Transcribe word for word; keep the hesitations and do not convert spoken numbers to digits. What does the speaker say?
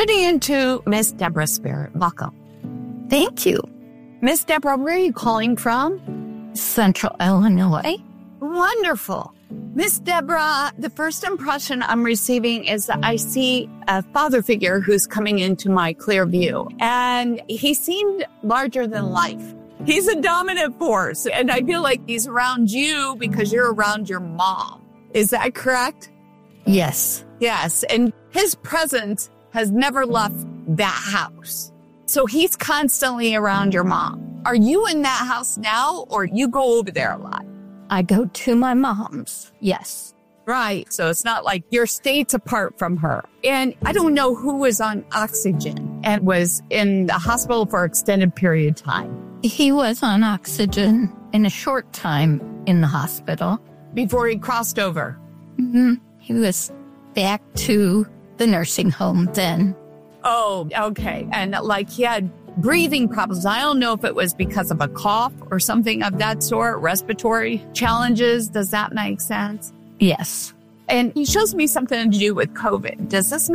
tuning into Miss Deborah Spirit. Welcome. Thank you. Miss Deborah, where are you calling from? Central Illinois. Wonderful. Miss Deborah, the first impression I'm receiving is that I see a father figure who's coming into my clear view, and he seemed larger than life. He's a dominant force, and I feel like he's around you because you're around your mom. Is that correct? Yes. Yes, and his presence has never left that house. So he's constantly around your mom. Are you in that house now, or you go over there a lot? I go to my mom's. Yes. Right. So it's not like you're states apart from her. And I don't know who was on oxygen and was in the hospital for an extended period of time. He was on oxygen in a short time in the hospital. Before he crossed over. Mm-hmm. He was back to the nursing home then. Oh, okay. And like he had breathing problems. I don't know if it was because of a cough or something of that sort, respiratory challenges. Does that make sense? Yes. And he shows me something to do with COVID. Does this